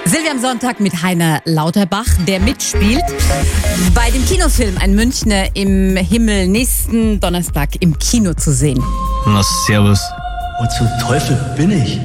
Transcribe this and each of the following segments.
Silvia am Sonntag mit Heiner Lauterbach, der mitspielt bei dem Kinofilm Ein Münchner im Himmel, nächsten Donnerstag im Kino zu sehen. Na, servus. Und zum Teufel bin ich?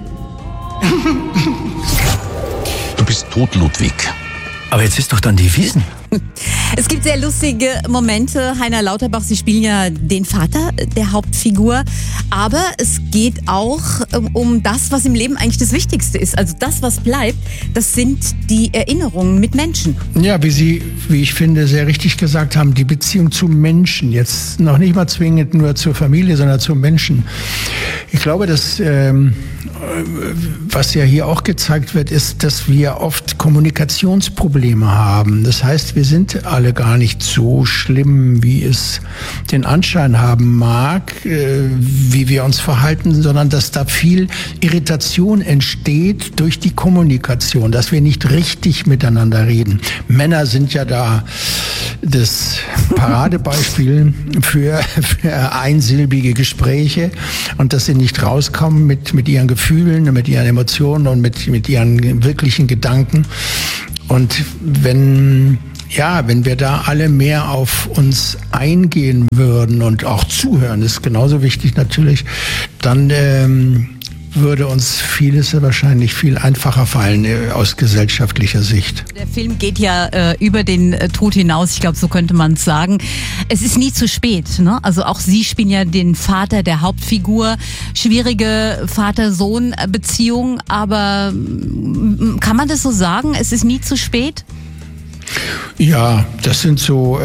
Du bist tot, Ludwig. Aber jetzt ist doch dann die Wiesn. Es gibt sehr lustige Momente. Heiner Lauterbach, Sie spielen ja den Vater der Hauptfigur. Aber es geht auch um das, was im Leben eigentlich das Wichtigste ist. Also das, was bleibt, das sind die Erinnerungen mit Menschen. Ja, wie Sie, wie ich finde, sehr richtig gesagt haben, die Beziehung zu Menschen. Jetzt noch nicht mal zwingend nur zur Familie, sondern zu Menschen. Ich glaube, dass was ja hier auch gezeigt wird, ist, dass wir oft Kommunikationsprobleme haben. Das heißt, wir sind alle gar nicht so schlimm, wie es den Anschein haben mag, wie wir uns verhalten, sondern dass da viel Irritation entsteht durch die Kommunikation, dass wir nicht richtig miteinander reden. Männer sind ja da das Paradebeispiel für einsilbige Gespräche und dass sie nicht rauskommen mit ihren Gefühlen, mit ihren Emotionen und mit ihren wirklichen Gedanken. Und wenn wir da alle mehr auf uns eingehen würden und auch zuhören, ist genauso wichtig natürlich, dann würde uns vieles wahrscheinlich viel einfacher fallen aus gesellschaftlicher Sicht. Der Film geht ja über den Tod hinaus, ich glaube, so könnte man es sagen. Es ist nie zu spät, ne? Also auch Sie spielen ja den Vater der Hauptfigur. Schwierige Vater-Sohn-Beziehung, aber kann man das so sagen? Es ist nie zu spät? Ja, das sind so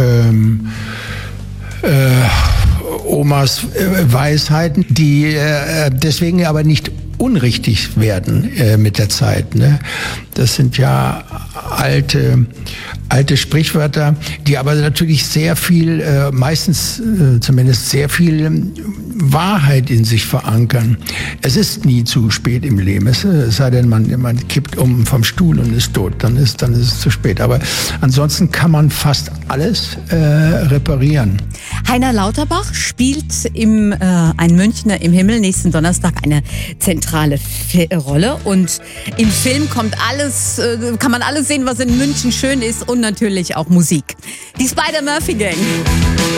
Omas Weisheiten, die deswegen aber nicht unrichtig werden mit der Zeit. Ne? Das sind ja alte Sprichwörter, die aber natürlich sehr viel, meistens zumindest sehr viel Wahrheit in sich verankern. Es ist nie zu spät im Leben. Es sei denn, man kippt um vom Stuhl und ist tot. Dann ist es zu spät. Aber ansonsten kann man fast alles reparieren. Heiner Lauterbach spielt im Ein Münchner im Himmel nächsten Donnerstag eine zentrale Rolle. Und im Film kommt alles, kann man alles sehen, was in München schön ist und natürlich auch Musik. Die Spider-Murphy Gang.